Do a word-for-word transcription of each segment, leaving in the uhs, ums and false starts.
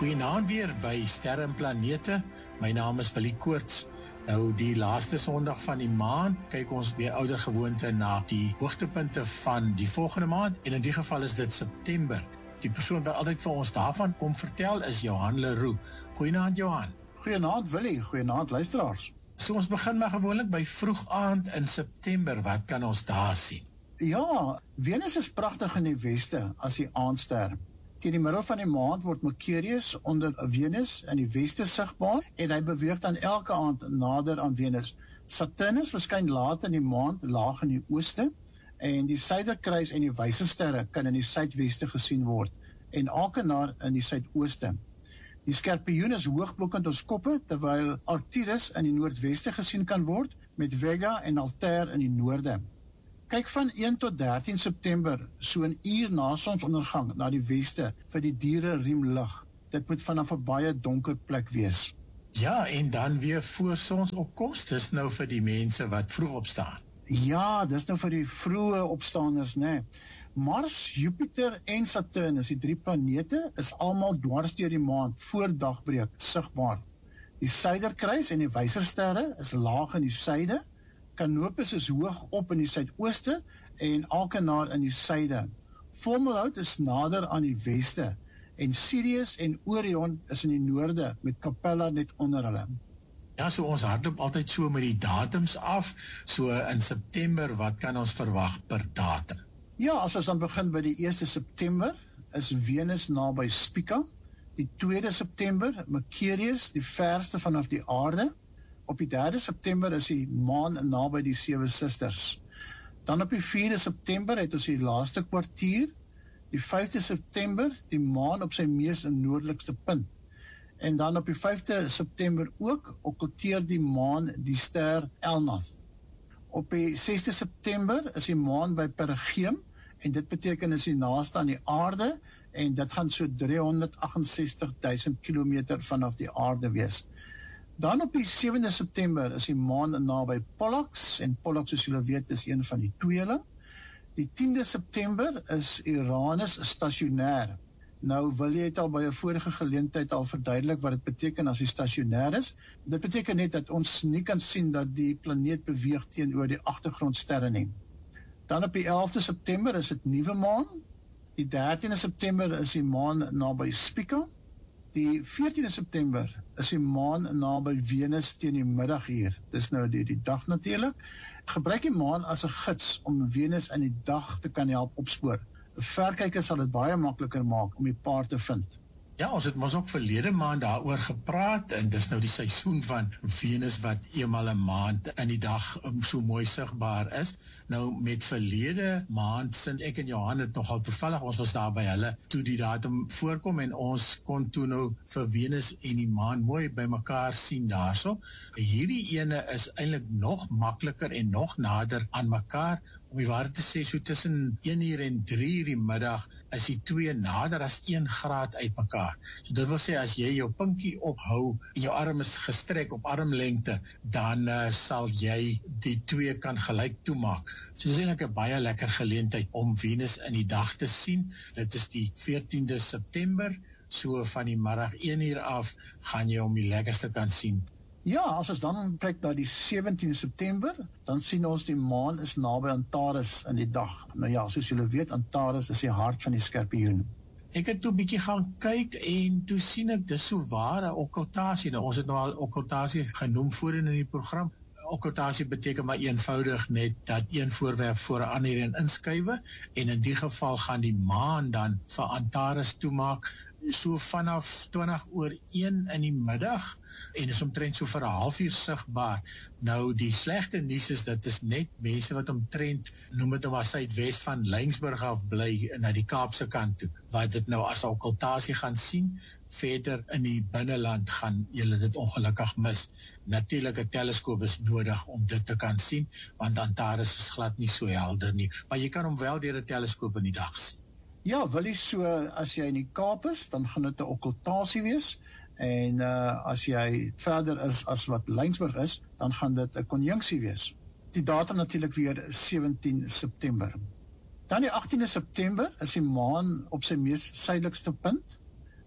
Goeienaand weer by Sterre en Planete. My naam is Willie Koorts. Nou die laaste Sondag van die maand kyk ons weer ouder gewoonte na die hoogtepunte van die volgende maand en in die geval is dit September. Die persoon wat altyd vir ons daarvan kom vertel is Johan Leroux. Goeienaand Johan. Goeienaand Willie, goeienaand luisteraars. So ons begin maar gewoonlik by vroeg aand in September. Wat kan ons daar sien? Ja, Venus is pragtig in die weste as die aandster. Teen die middel van die maand word Mercurius onder Venus in die weste sigbaar en hy beweeg dan elke aand nader aan Venus. Saturnus verskyn laat in die maand laag in die ooste en die Suiderkruis en die Wysersterre kan in die suidweste gesien word en Akenaar in die suidooste. Die Skorpioen is hoogblokend ons koppe terwyl Arcturus in die noordweste gesien kan word met Vega en Altair in die noorde. Kyk van een tot dertien September, so 'n uur na sonsondergang, na die weste vir die diere riemlig. Dit moet vanaf 'n baie donker plek wees. Ja, en dan weer voor sonsopkoms, dis nou vir die mense wat vroeg opstaan. Ja, dis nou vir die vroeë opstaanders, né? Nee. Mars, Jupiter en Saturnus, die drie planete, is almal dwars deur die maand voor dagbreek sigbaar. Die Suiderkruis en die Wysersterre is laag in die suide, Canopus is hoog op in die suidooste en Akenaar in die suide. Fomalhaut is nader aan die weste en Sirius en Orion is in die noorde met Capella net onder hulle. Ja, so ons hardloop altyd so met die datums af, so in September, wat kan ons verwag per datum? Ja, as ons dan begin by die eerste September, is Venus naby Spica, die tweede September, Mercurius, die verste vanaf die aarde, op die derde September is die maan naby die Sewe Susters. Dan op die vierde September het ons die laaste kwartier, die vyfde September, die maan op sy mees noordelikste punt. En dan op die vyfde September ook, okkulteer die maan die ster Elnath. Op die sesde September is die maan by Perigeum, en dit beteken is die naaste aan die aarde, en dit gaan so driehonderdagensestigduisend kilometer vanaf die aarde wees. Dan op die sewende September is die maan naby Pollux, en Pollux, soos julle weet, is een van die tweeling. Die tiende September is Uranus stationair. Nou, Willie het al by 'n vorige geleentheid al verduidelik wat dit beteken as hy stationair is. Dit beteken net dat ons nie kan sien dat die planeet beweeg teenoor die agtergrondsterre nie. Dan op die elfde September is dit nuwe maan. Die dertiende September is die maan naby Spica. Die veertiende September is die maan naby Venus teen die middaguur. Dis nou die, die dag natuurlik. Gebruik die maan as 'n gids om Venus in die dag te kan help opspoor. 'n Verkyker sal dit baie makliker maak om die paar te vind. Ja, ons het mos ook verlede maand daaroor gepraat en dis nou die seisoen van Venus wat eenmal 'n maand in die dag so mooi sigbaar is. Nou met verlede maand sien ek en Johan het nogal toevallig, ons was daar by hulle toe die datum voorkom en ons kon toe nou vir Venus en die maan mooi by mekaar sien daarso. Hierdie ene is eintlik nog makliker en nog nader aan mekaar. Om die waarheid te sê, so tussen een uur en drie uur die middag is die twee nader as een graad uit mekaar. So dit wil sê, as jy jou pinkie ophou en jou arm is gestrek op armlengte, dan uh, sal jy die twee kan gelyk toemaak. So dit is eintlik 'n baie lekker geleentheid om Venus in die dag te sien. Dit is die veertiende September, so van die middag een uur af, gaan jy om die lekkerste kan sien. Ja, as ons dan kyk na die sewentiende September, dan sien ons die maan is naby Antares in die dag. Nou ja, soos julle weet, Antares is die hart van die Skorpioen. Ek het toe bietjie gaan kyk en toe sien ek dis so ware okkultasie. Nou, ons het nou al okkultasie genoem voorheen in die program. Okkultasie beteken maar eenvoudig net dat een voorwerp voor 'n ander een inskuiwe en in die geval gaan die maan dan vir Antares toemaak so vanaf twintig oor een in die middag en is omtrent so vir 'n halfuur sigbaar. Nou die slegte nuus is dit is net mense wat omtrent noem dit nou maar suidwes van Lensburg af bly na die Kaapse kant toe wat dit nou as okkultasie gaan sien. Verder in die binneland gaan julle dit ongelukkig mis. Natuurlik 'n teleskoop is nodig om dit te kan sien, want Antares is glad nie so helder nie, maar jy kan hom wel deur 'n teleskoop in die dag sien. Ja, Willie, so as jy in die Kaap is, dan gaan dit 'n okkultasie wees, en uh, as jy verder is as wat Lensburg is, dan gaan dit 'n konjunksie wees. Die datum natuurlik weer sewentien September. Dan die agtiende September is die maan op sy mees suidelikste punt.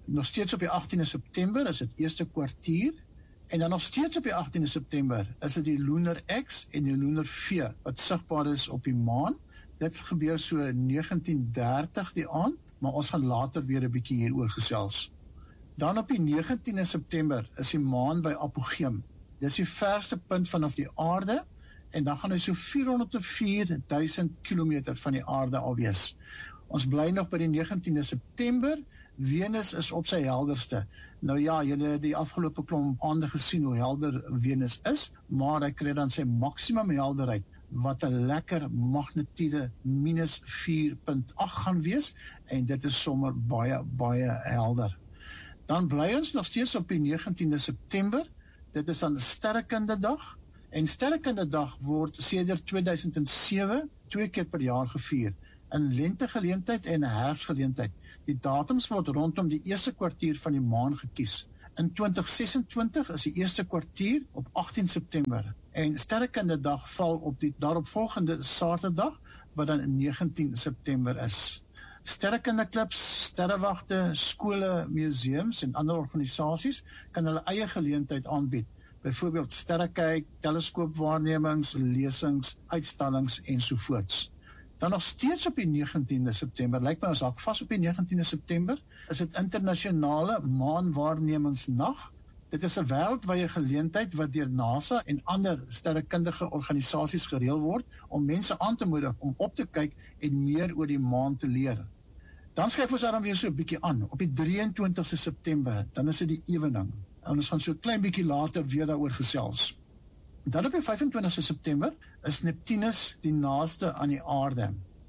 Nog steeds op die agtiende September is dit eerste kwartier, en dan nog steeds op die agtiende September is dit die Lunar X en die Lunar V, wat sigbaar is op die maan. Dit gebeur so negentien dertig die aand, maar ons gaan later weer 'n bietjie hieroor gesels. Dan op die negentiende September is die maan by apogeum. Dit is die verste punt vanaf die aarde, en dan gaan hy so vierhonderd vier duisend kilometer van die aarde al wees. Ons bly nog by die negentiende September, Venus is op sy helderste. Nou ja, julle het die afgelope klomp aande gesien hoe helder Venus is, maar hy kry dan sy maksimum helderheid, wat 'n lekker magnitude minus vier punt agt gaan wees, en dit is sommer baie, baie helder. Dan bly ons nog steeds op die negentiende September, dit is dan Sterrekunde Dag, en Sterrekunde Dag word sedert twee duisend sewe twee keer per jaar gevier, in lentegeleentheid en herfstgeleentheid. Die datums word rondom die eerste kwartier van die maan gekies. In twintig sesentwintig is die eerste kwartier op agtien September, en Sterrekunde Dag val op die daaropvolgende Saterdag, wat dan negentien September is. Sterrekundeklubs, sterrewagte, skole, museums en ander organisasies kan hulle eie geleentheid aanbied. Byvoorbeeld sterrekyk, teleskoopwaarnemings, lesings, uitstallings ensovoorts. Dan nog steeds op die negentiende September, lyk my ons hak vas op die negentiende September, is dit internasionale maanwaarnemingsnag. Dit is 'n wêreldwye geleentheid wat deur NASA en ander sterrekundige organisasies gereël word om mense aan te moedig om op te kyk en meer oor die maan te leer. Dan skryf ons daarom weer so 'n bietjie aan, op die drieëntwintigste September, dan is dit die ewening. En ons gaan so 'n klein bietjie later weer daaroor gesels. Dan op die vyfentwintigste September is Neptunus die naaste aan die aarde.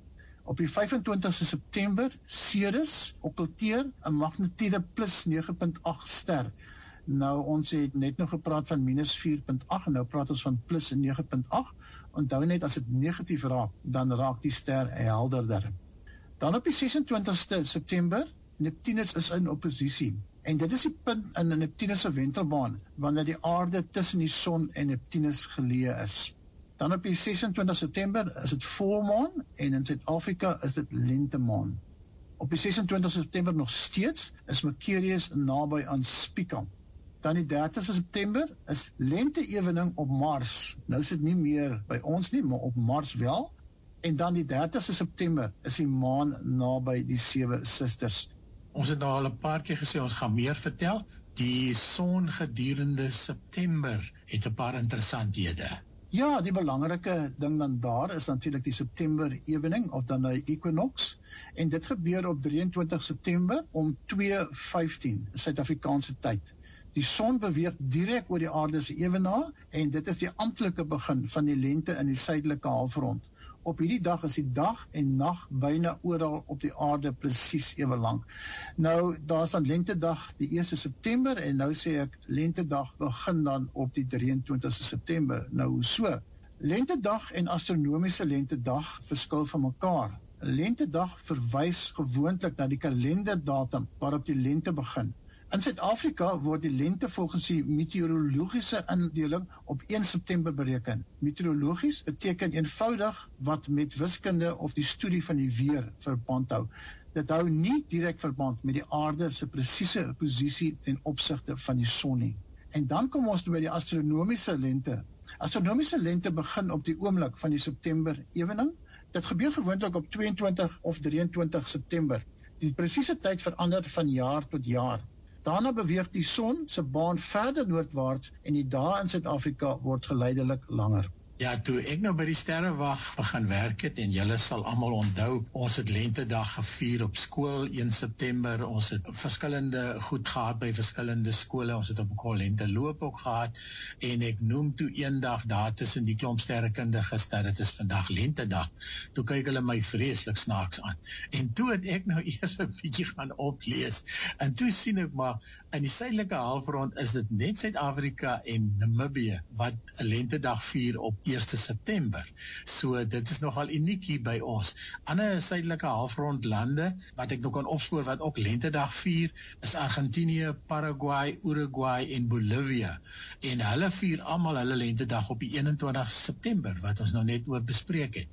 Op die vyfentwintigste September, Ceres okkulteer 'n magnitude plus nege punt agt ster. Nou, ons het net nog gepraat van minus vier punt agt, en nou praat ons van plus nege punt agt. Onthou net, as dit negatief raak, dan raak die ster helderder. Dan op die sesentwintigste September, Neptunus is in opposisie. En dit is die punt in Neptunus se wentelbaan, wanneer die aarde tussen die son en Neptunus geleë is. Dan op die sesentwintigste September is dit volmaan, en in Suid-Afrika is dit lentemaan. Op die sesentwintigste September nog steeds is Mercurius naby aan Spica. Dan die dertigste September is lente-ewening op Mars. Nou is dit nie meer by ons nie, maar op Mars wel. En dan die dertigste September is die maan naby die sewe susters. Ons het nou al 'n paar keer gesê, ons gaan meer vertel. Die son gedurende September het 'n paar interessanthede. Ja, die belangrike ding dan daar is natuurlik die September ewening, of dan die equinox, en dit gebeur op drieëntwintig September om twee vyftien Suid-Afrikaanse tyd. Die son beweeg direk oor die aarde se ewenaar, en dit is die amptelike begin van die lente in die suidelike halfrond. Op hierdie dag is die dag en nag byna oral op die aarde presies ewe lank. Nou, daar is dan lentedag die eerste September, en nou sê ek, lentedag begin dan op die drieëntwintigste September. Nou, hoe so? Lentedag en astronomiese lentedag verskil van mekaar. Lentedag verwys gewoonlik na die kalenderdatum waarop die lente begin. In Suid-Afrika word die lente volgens die meteorologiese indeling op een September bereken. Meteorologies beteken eenvoudig wat met wiskunde of die studie van die weer verband hou. Dit hou nie direk verband met die aarde se presiese posisie ten opsigte van die son nie. En dan kom ons by die astronomiese lente. Astronomiese lente begin op die oomblik van die September ewening. Dit gebeur gewoonlik op tweeëntwintig of drieëntwintig September. Die presiese tyd verander van jaar tot jaar. Daarna beweeg die son se baan verder noordwaarts, en die dae in Suid-Afrika word geleidelik langer. Ja, toe ek nou by die sterrewag begin werk het, en julle sal almal onthou, ons het lentedag gevier op skool, een September, ons het verskillende goed gehad by verskillende skole, ons het op 'n lenteloop ook gehad, en ek noem toe eendag daar tussen die klomp sterrekundiges dat dit is vandag lentedag. Toe kyk hulle my vreeslik snaaks aan, en toe het ek nou eers 'n bietjie gaan oplees, en toe sien ek maar, in die suidelike halfrond is dit net Suid-Afrika en Namibië wat 'n lentedag vier op eerste September. So dit is nogal uniek hier by ons. Ander suidelike halfrond lande wat ek nog kan opspoor wat ook lentedag vier, is Argentinië, Paraguay, Uruguay en Bolivia. En hulle vier almal hulle lentedag op die eenentwintigste September wat ons nou net oor bespreek het.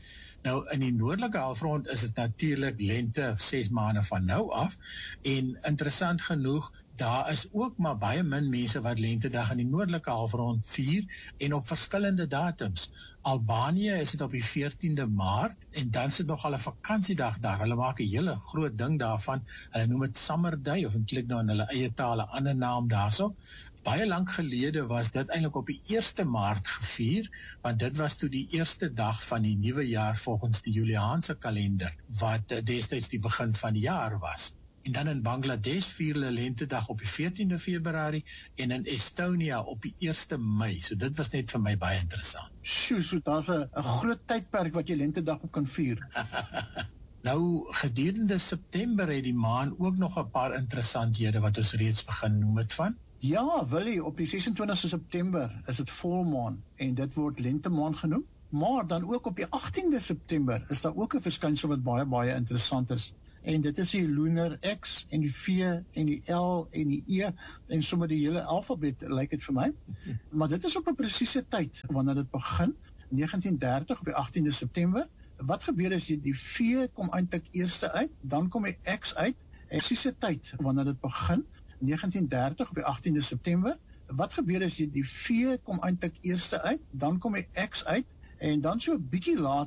Nou, in die noordelike halfrond is dit natuurlik lente ses maande van nou af, en interessant genoeg, daar is ook maar baie min mense wat lentedag in die noordelike halfrond vier, en op verskillende datums. Albanië is dit op die veertiende Maart, en dan is dit nog al 'n vakansiedag daar. Hulle maak 'n hele groot ding daarvan. Hulle noem dit Summer Day, of eintlik nou in hulle eie taal 'n ander naam daarso. Baie lank gelede was dit eintlik op die eerste Maart gevier, want dit was toe die eerste dag van die nuwe jaar volgens die Juliaanse kalender, wat destyds die begin van die jaar was. En dan in Bangladesh vier hulle lentedag op die veertiende Februarie en in Estonia op die eerste Mei. So dit was net vir my baie interessant. Sjoe, so daar's 'n groot tydperk wat jy lentedag op kan vier. Nou, gedurende September het die maan ook nog 'n paar interessanthede wat ons reeds begin noem het van. Ja, Willie, op die ses en twintigste September is dit volmaan en dit word lentemaan genoem. Maar dan ook op die agtiende September is daar ook 'n verskynsel wat baie baie interessant is. En dit is die lunar X en die V en die L en die E en sommer die hele alfabet, lyk dit vir my. Maar dit is op 'n presiese tyd wanneer dit begin, negentien dertig op die agtiende September. Wat gebeur is die, die V kom eintlik eerste uit, dan kom die X uit, en presiese tyd wanneer dit begin, negentien dertig op die agtiende September. Wat gebeur is die, die V kom eintlik eerste uit, dan kom die X uit, en dan so 'n bietjie later